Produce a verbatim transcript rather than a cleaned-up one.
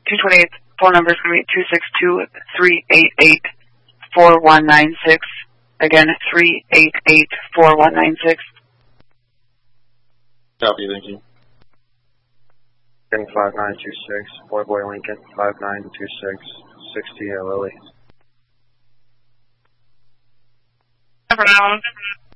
two twenty-eight, phone number is going to be two six two, three eight eight, four one nine six. Again, three eight eight, four one nine six. Copy, thank you. Lincoln five nine two six, Boy Boy Lincoln five nine two six, sixty, uh, Lily. Number nine.